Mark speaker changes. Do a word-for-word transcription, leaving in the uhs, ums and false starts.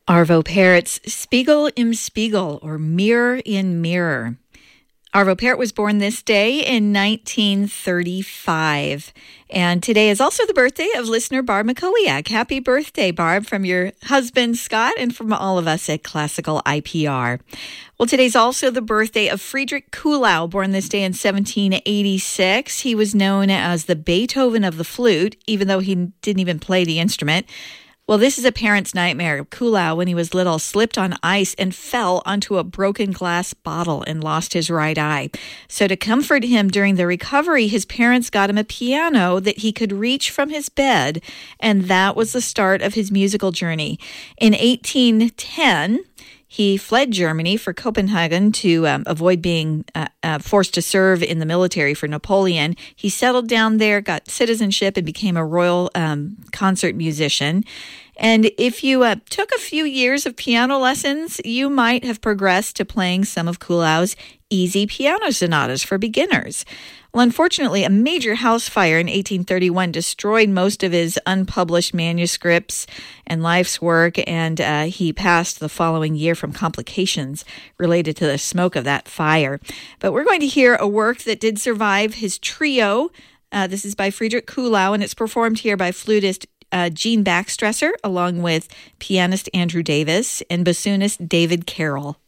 Speaker 1: Arvo Pärt's Spiegel im Spiegel, or Mirror in Mirror. Arvo Pärt was born this day in nineteen thirty-five. And today is also the birthday of listener Barb Mackowiak. Happy birthday, Barb, from your husband, Scott, and from all of us at Classical I P R. Well, today's also the birthday of Friedrich Kuhlau, born this day in seventeen eighty-six. He was known as the Beethoven of the flute, even though he didn't even play the instrument. Well, this is a parent's nightmare. Kuhlau, when he was little, slipped on ice and fell onto a broken glass bottle and lost his right eye. So to comfort him during the recovery, his parents got him a piano that he could reach from his bed, and that was the start of his musical journey. In eighteen ten, he fled Germany for Copenhagen to um, avoid being uh, uh, forced to serve in the military for Napoleon. He settled down there, got citizenship, and became a royal um, concert musician. And if you uh, took a few years of piano lessons, you might have progressed to playing some of Kuhlau's easy piano sonatas for beginners. Well, unfortunately, a major house fire in eighteen thirty-one destroyed most of his unpublished manuscripts and life's work, and uh, he passed the following year from complications related to the smoke of that fire. But we're going to hear a work that did survive his trio. Uh, this is by Friedrich Kuhlau, and it's performed here by flutist uh, Gene Baxtresser, along with pianist Andrew Davis and bassoonist David Carroll.